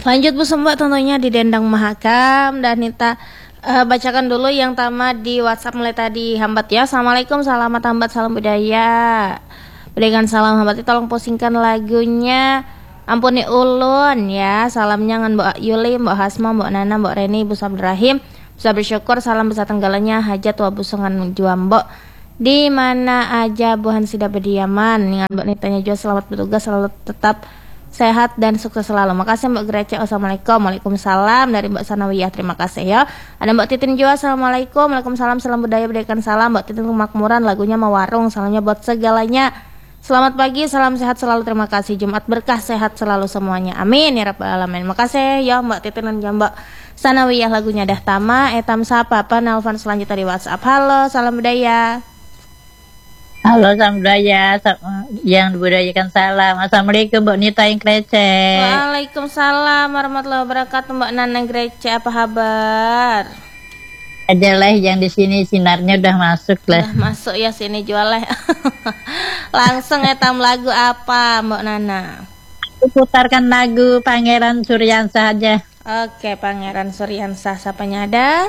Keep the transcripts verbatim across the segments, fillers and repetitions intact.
Lanjut Bu Sembak tentunya di Dendang Mahakam. Dan Nita uh, bacakan dulu yang tamat di WhatsApp mulai tadi. Hambat ya. Assalamualaikum, selamat hambat, salam budaya. Berikan salam hambat, tolong posingkan lagunya Ampuni Ulun ya. Salamnya ngan Mbak Yuli, Mbak Hasma, Mbak Nana, Mbak Reni, Bu Sabdrahim. Bisa bersyukur, salam besar tenggalannya hajat wa busungan juambok di mana aja Buhan Sida berdiaman. Dengan Mbak Nitanya juga selamat bertugas, selalu tetap sehat dan sukses selalu. Makasih Mbak Grece. Assalamualaikum. Waalaikumsalam dari Mbak Sanawiyah. Terima kasih ya. Ada Mbak Titin juga. Assalamualaikum. Waalaikumsalam. Salam budaya, berikan salam. Mbak Titin kemakmuran, lagunya Mawarung. Salamnya buat segalanya. Selamat pagi, salam sehat selalu. Terima kasih. Jumat berkah, sehat selalu semuanya. Amin ya rabbal alamin. Makasih ya Mbak Titin dan Mbak Sanawiyah. Lagunya dah tama. Etam sapa apa nelfon selanjutnya di WhatsApp. Halo, salam budaya. Halo, salam budaya, yang dibudayakan salam. Assalamualaikum Mbak Nita yang Grece. Waalaikumsalam warahmatullahi wabarakatuh Mbak Nanang Grece. Apa kabar? Adalah yang di sini sinarnya udah masuk lah. Udah masuk ya, sini jual lah. Langsung etam lagu apa Mbak Nana? Putarkan lagu Pangeran Suryansah aja. Oke, Pangeran Suryansah. Siapanya ada?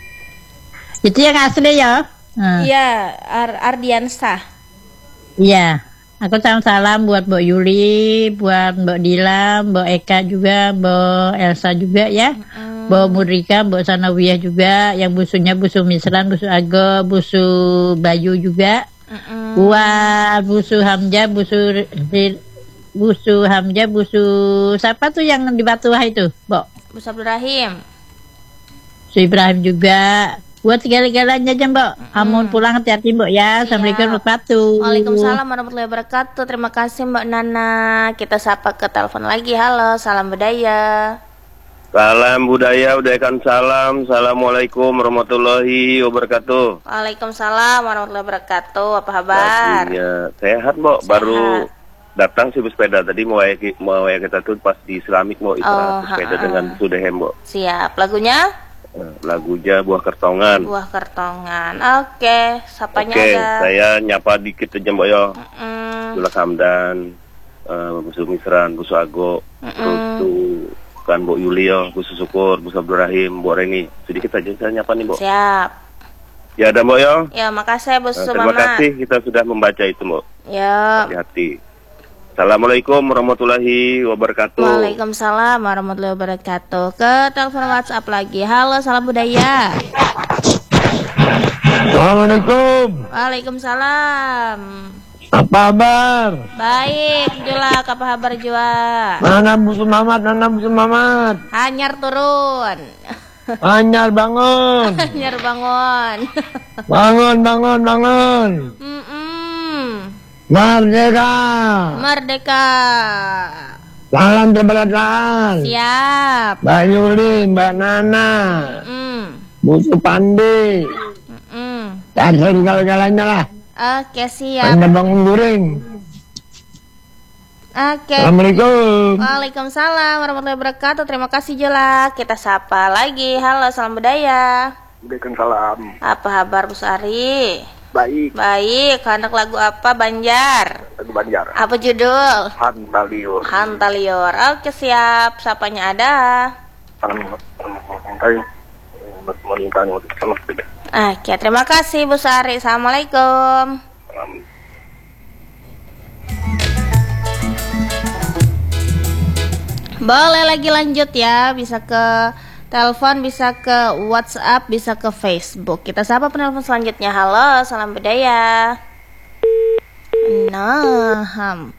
Itu yang asli ya? Iya, hmm. Ar Ardiansah. Iya, aku salam-salam buat Mbak Yuli, buat Mbak Dila, Mbak Eka juga, Mbak Elsa juga ya, hmm. Mbak Murika, Mbak Sanawiyah juga, yang busunya busu Misran, busu Ago, busu Bayu juga, hmm. buat busu Hamzah, busu busu Hamzah, busu siapa tuh yang di Batuah itu, Mbak? Busu Ibrahim. Busu Ibrahim juga. Buat segala-galanya aja Mbak. Hmm. Amun pulang hati-hati Mbak ya. Assalamualaikum warahmatullahi wabarakatuh. Waalaikumsalam warahmatullahi wabarakatuh. Terima kasih Mbak Nana. Kita sapa ke telepon lagi. Halo, salam budaya. Salam budaya, udayakan salam. Assalamualaikum warahmatullahi wabarakatuh. Waalaikumsalam warahmatullahi wabarakatuh. Apa kabar? Laginya sehat Mbak. Sehat. Baru datang sih sepeda tadi mau ya mau ya kita tuh pas di Islamik mau istirahat oh, sepeda dengan sudah Mbak. Siap. Lagunya? Lagunya Buah Kertongan. Buah Kertongan. Oke, sapanya Oke, ada. saya nyapa dikit aja Mbak yo. Mm-mm. Julak Hamdan, uh, Busu Misran, Busu Ago, Mm-mm. terus tuh kan Mbak Yuli yo, Busu Syukur, Busu Abdurrahim, Mbak Reni. Sedikit aja saya nyapa nih Mbak. Siap. Ya ada Mbak yo. Ya, makasih Busu uh, Terima Mamat. kasih kita sudah membaca itu Mbak. Ya. Hati-hati. Assalamualaikum warahmatullahi wabarakatuh. Waalaikumsalam warahmatullahi wabarakatuh. Ke telepon WhatsApp lagi. Halo, salam budaya. Assalamualaikum. Waalaikumsalam. Apa kabar? Baik, Julak. Apa kabar Jua? Mana Busu Mamat, mana Busu Mamat? Hanyar turun. Hanyar bangun. Hanyar bangun. Bangun, bangun, bangun. Mm-mm. Merdeka. Merdeka. Salam kebangsaan. Siap. Mbak Yuli, Mbak Nana, Mm. Busu Pandi. Mm. Dan segala-galanya lah. Oke, siap. Anda bangun guring. Oke. Assalamualaikum. Waalaikumsalam warahmatullahi wabarakatuh. Terima kasih Jula. Kita sapa lagi. Halo, salam budaya. Waalaikumsalam. Apa kabar Bu Sari? Baik. Baik. Hendak lagu apa Banjar? Lagu Banjar. Apa judul? Hantaliur. Hantaliur. Oke, siap. Sapanya ada. Oke, terima kasih Bu Sari. Assalamualaikum. Boleh lagi lanjut ya, bisa ke telepon, bisa ke WhatsApp, bisa ke Facebook. Kita sapa penelpon selanjutnya. Halo, salam budaya. Nah, ham.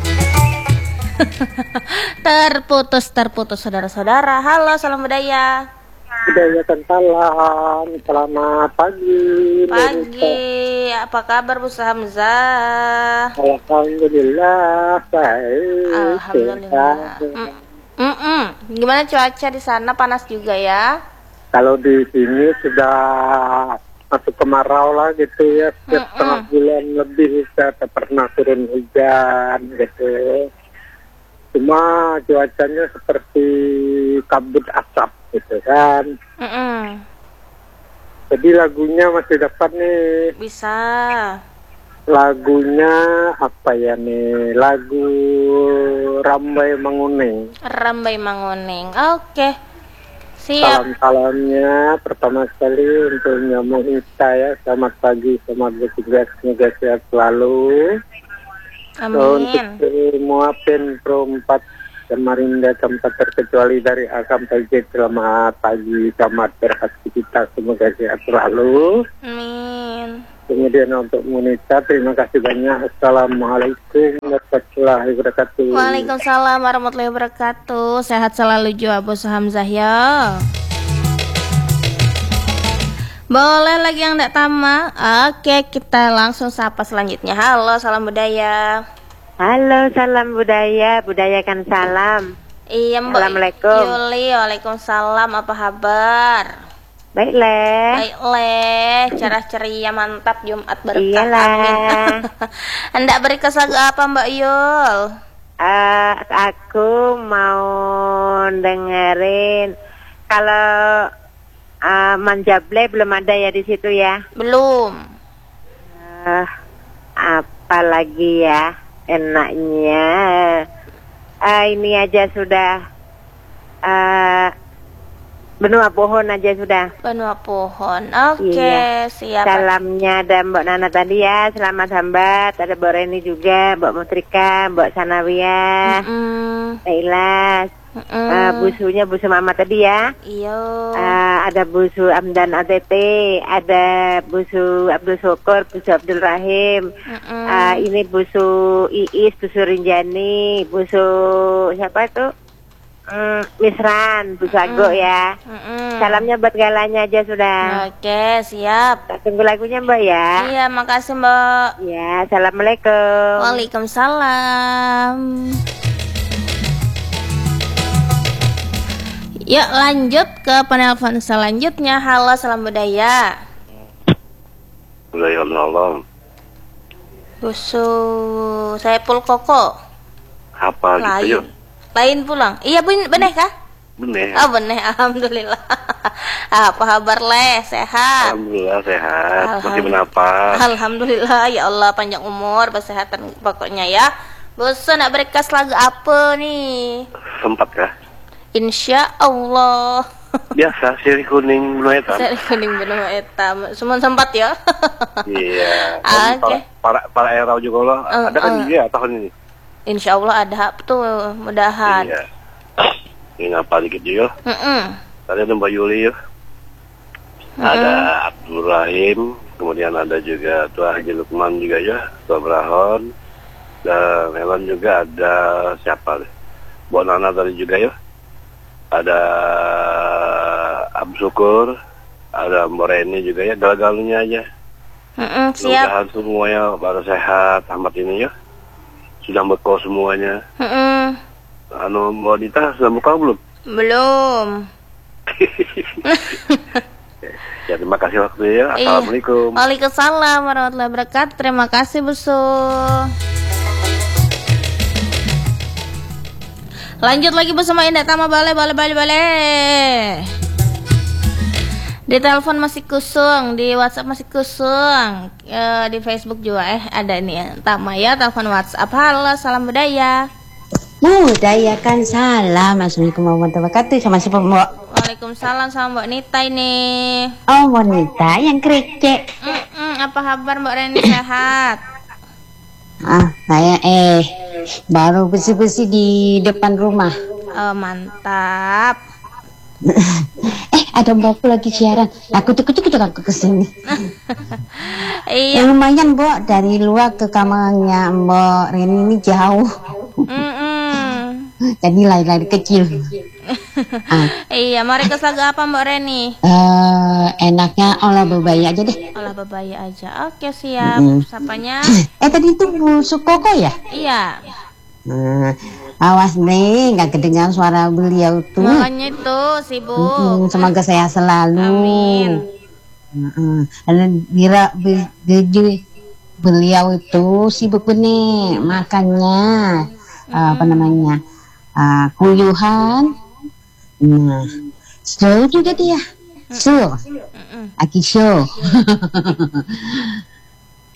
terputus, terputus saudara-saudara. Halo, salam budaya. Budayakan salam. Selamat pagi. Pagi. Apa kabar Bu Hamzah? Alhamdulillah baik. Alhamdulillah. Mm -mm. Gimana cuaca di sana? Panas juga ya? Kalau di sini sudah masuk kemarau lah gitu ya. Setiap mm -mm. setengah bulan lebih saya pernah turun hujan gitu. Cuma cuacanya seperti kabut asap gitu kan. Mm -mm. Jadi lagunya masih dapat nih. Bisa. lagunya apa ya nih? Lagu Rambai Manguning. Rambai Manguning. Oke. Siap. Salam-salamnya pertama sekali untuk Nyamuk Ita ya. Selamat pagi, selamat bertugas, semoga sehat selalu. Amin. Untuk semua pen pro empat Samarinda tempat terkecuali dari Akam P J, selamat pagi, selamat beraktivitas, semoga sehat selalu. Amin. Kemudian untuk Munita, terima kasih banyak. Assalamualaikum warahmatullahi wabarakatuh. Waalaikumsalam warahmatullahi wabarakatuh. Sehat selalu juga Bos Hamzah ya. Boleh lagi yang tidak tama? Oke, kita langsung sapa selanjutnya. Halo, salam budaya. Halo, salam budaya, budayakan salam. Iya, Mbak Assalamualaikum. Yuli, waalaikumsalam. Apa kabar? Baik, Leh. Baik, Leh. Cerah ceria, mantap. Jumat berkah. Iyalah. Amin. Hendak beri kesagu apa, Mbak Yul? Uh, aku mau dengerin kalau uh, Manjable belum ada ya di situ ya. Belum. Uh, apa lagi ya enaknya? Uh, ini aja sudah. Uh, Benua pohon aja sudah. Benua pohon. Oke, Iya. siap. Salamnya ada Mbak Nana tadi ya, selamat hambat. Ada Mbak Reni juga, Mbak Mutrika, Mbak Sanawiyah, Mm-mm. Nailas. Mm-mm. Uh, busunya busu Mama tadi ya. Iya. Uh, ada busu Amdan A T T, ada busu Abdul Syukur, busu Abdul Rahim. Mm-mm. Uh, ini busu Iis, busu Rinjani, busu siapa itu? Mm, Misran, busu Ago ya. Mm-mm. Salamnya buat galanya aja sudah. Oke, siap. Tak tunggu lagunya Mbak ya. Iya, makasih Mbak. Ya, assalamualaikum. Waalaikumsalam. Yuk lanjut ke penelpon selanjutnya. Halo, salam budaya. Budaya Allah. Busu Saipul Koko. Apa gitu yuk? Lain pulang. Iya, bun- bener kah? Bener. Oh, bener. Alhamdulillah. Apa kabar, Leh? Sehat? Alhamdulillah sehat. Masih Alhamdulillah. bernapas. Alhamdulillah, ya Allah, panjang umur, kesehatan pokoknya ya. Bosan nak berkas lagu apa nih? Sempat kah? Insya Allah. Biasa sirih kuning benua hitam. Saya kuning benua hitam. Semua sempat ya. Iya. Ah, Dan oke. Para para para era juga loh. Uh, Ada kan uh. juga ya tahun ini. Insya Allah ada tuh, mudahan. Iya. Ini apa dikit juga. Mm-mm. Tadi ada Mbak Yuli ya. Ada Abdul Rahim, kemudian ada juga Tua Haji Lukman juga ya, Tua Brahon, dan Hewan juga ada siapa deh? Bu Nana tadi juga ya. Ada Abu Syukur, ada Mbak Reni juga ya, gal-galnya aja. Mm-mm, siap. Mudah-mudahan semuanya baru sehat, tamat ini ya. Sudah bekal semuanya. Mm-mm. Anu Mbak Dita sudah buka belum? Belum. Ya terima kasih waktunya ya. Assalamualaikum. Waalaikumsalam warahmatullahi wabarakatuh. Terima kasih Busu. Lanjut lagi bersama Indah Tama. Bale bale bale bale. Di telepon masih kusung, di WhatsApp masih kusung, e, di Facebook juga eh ada nih ya. Tama ya, telepon WhatsApp. Halo, salam budaya. Budayakan salam. Assalamualaikum warahmatullahi wabarakatuh. Sama siapa Mbak? Waalaikumsalam, sama Mbak Nita ini. Oh, wanita yang krecek. Mm-mm, apa kabar Mbak Reni, sehat? Ah, saya eh baru bersih-bersih di depan rumah. Oh, mantap. eh, ada mbakku lagi siaran. Aku tuh kucuk aku kesini. Iya. Ya, lumayan, Mbak. Dari luar ke kamarnya Mbak Reni ini jauh. Mm-mm. Jadi lari-lari kecil. ah. Iya, mari ke lagu apa Mbak Reni? Uh, enaknya olah bebaya aja deh. Olah bebaya aja. Oke, siap. Mm-mm. Sapanya? eh, tadi itu Bu Sukoko ya? Iya. Hmm, awas nih, nggak kedengaran suara beliau tuh. Makanya itu sibuk. Mm-mm, semoga saya selalu. Amin. Mm-mm. Dan Bira, bi- bi- beliau itu sibuk nih, makanya uh, apa namanya uh, kuyuhan. Nah, show juga dia, show, Mm-mm. aki show.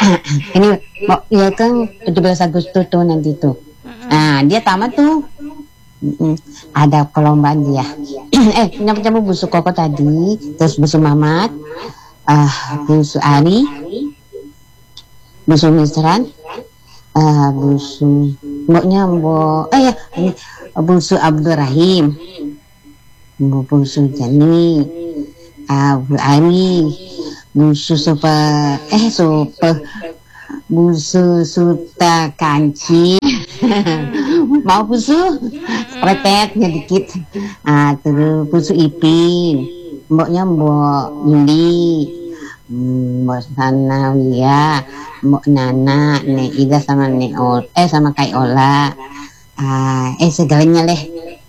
ini mau ya kan tujuh belas Agustus tuh nanti tuh. Nah dia tamat tuh. Mm-mm. Ada perlombaan dia. eh nyapu-nyapu busuk koko tadi, terus busuk Mamat, ah busuk Ari, busuk Misran, ah busuk mboknya mbok, eh ya ini busuk Abdurrahim, mbok busuk Jani, ah Bu Ari, busuk super, eh super busu suta kanci mau busu repetnya dikit ah terus busu ipin mboknya mbok Yuli mbok Sanawia mbok Nana Nek Ida sama Nek Ol eh sama Kai Ola ah eh segalanya leh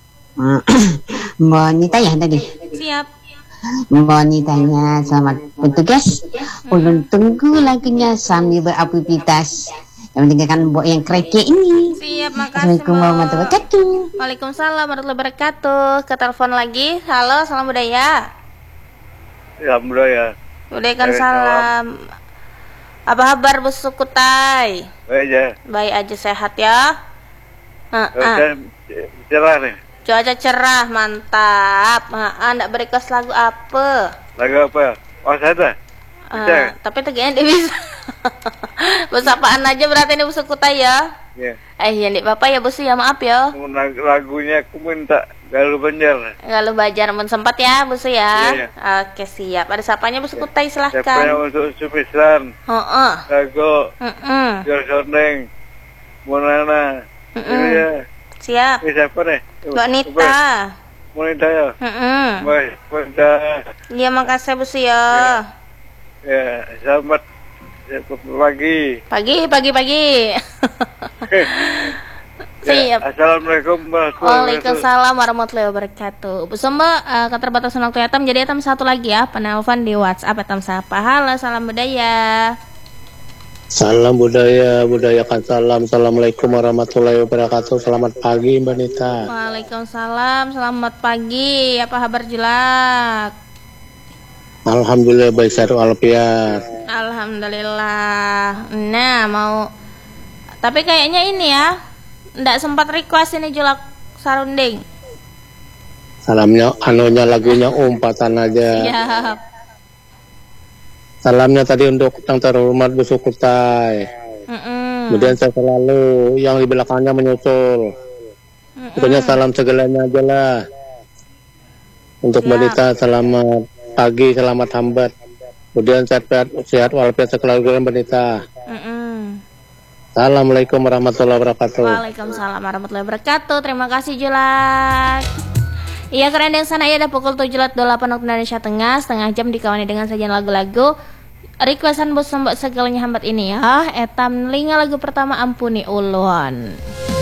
mbok Nita ya tadi Siap. Mbak Nitanya selamat bertugas. Ulun tunggu lagunya sambil beraktivitas. Yang penting kan Mbok yang kreke ini. Siap, makasih. Assalamualaikum warahmatullahi wabarakatuh. Waalaikumsalam warahmatullahi wabarakatuh. Ke telepon lagi. Halo, salam budaya. Ya, budaya. Waalaikumsalam. Apa kabar Bos Sukutai? Baik aja. Baik aja, sehat ya. Heeh. Cerah nih. Cuaca cerah, mantap. Heeh, ndak berequest lagu apa? Lagu apa? Oh, saya ada. Uh, tapi tegaknya dia bisa. Bos apaan aja berarti ini Bos Sukutai ya? Iya. Eh, ya ndik Bapak ya Bos ya, maaf ya. Lagunya aku minta Galuh Banjar. Galuh Banjar mun sempat ya Bos ya. Iya, iya. Oke, siap. Ada sapanya Bos Sukutai Siapanya silahkan. untuk Sumisran, Heeh. Lagu, Heeh. Jorsoneng, Monana. Ini ya. Siap. Ini siapa nih? Mbak Nita. Monita ya. Heeh. Baik, Monita. Iya, makasih Bos ya. Ya, selamat selamat pagi. Pagi, pagi, pagi. Siap. Ya, Assalamualaikum warahmatullahi wabarakatuh. Waalaikumsalam warahmatullahi wabarakatuh. Bu Sumba, uh, keterbatasan waktu Etam, jadi Etam satu lagi ya, penelpon di WhatsApp Etam Sapa. Halo, salam budaya. Salam budaya, budayakan salam. Assalamualaikum warahmatullahi wabarakatuh. Selamat pagi Mbak Nita. Waalaikumsalam, selamat pagi. Apa kabar jelak? Alhamdulillah baik sehat walafiat. Alhamdulillah. Nah, mau tapi kayaknya ini ya, ndak sempat request ini jelak sarunding. Salamnya, anunya lagunya umpatan aja. Siap. Salamnya tadi untuk yang terhormat Bu Sukutai. Mm-mm. Kemudian saya selalu yang di belakangnya menyusul. Pokoknya salam segalanya aja lah. Untuk Mbak Nita selamat pagi, selamat hambat. Kemudian sehat sehat walafiat sekeluarga Mbak Nita. Mm-mm. Assalamualaikum warahmatullahi wabarakatuh. Waalaikumsalam warahmatullahi wabarakatuh. Terima kasih Jelak. Iya, keren yang sana ya, ada pukul tujuh lewat delapan waktu Indonesia Tengah. Setengah jam dikawani dengan sajian lagu-lagu requestan bos sembok segalanya hambat ini ya. Etam linga lagu pertama Ampuni Ulun.